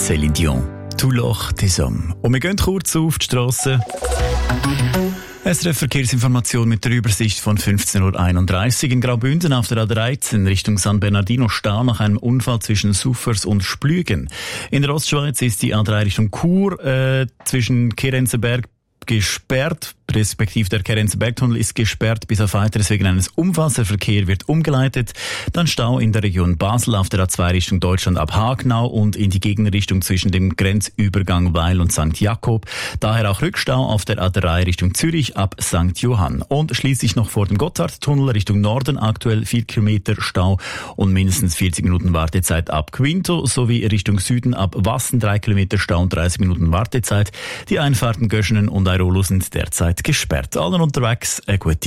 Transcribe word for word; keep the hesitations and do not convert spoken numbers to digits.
Céline Dion. «Tout l'or des hommes». Und wir gehen kurz auf die Strasse. S R F Verkehrsinformation mit der Übersicht von fünfzehn Uhr einunddreißig in Graubünden auf der A dreizehn Richtung San Bernardino Stau nach einem Unfall zwischen Suffers und Splügen. In der Ostschweiz ist die A drei Richtung Chur äh, zwischen Kerenzenberg gesperrt, respektive der Kerenzenbergtunnel ist gesperrt bis auf Weiteres wegen eines Unfalls. Der Verkehr wird umgeleitet. Dann Stau in der Region Basel auf der A zwei Richtung Deutschland ab Hagenau und in die Gegenrichtung zwischen dem Grenzübergang Weil und Sankt Jakob. Daher auch Rückstau auf der A drei Richtung Zürich ab Sankt Johann. Und schließlich noch vor dem Gotthardtunnel Richtung Norden aktuell vier Kilometer Stau und mindestens vierzig Minuten Wartezeit ab Quinto sowie Richtung Süden ab Wassen drei Kilometer Stau und dreißig Minuten Wartezeit. Die Einfahrten Göschenen und Airolo sind derzeit gesperrt. Allen unterwegs eine gute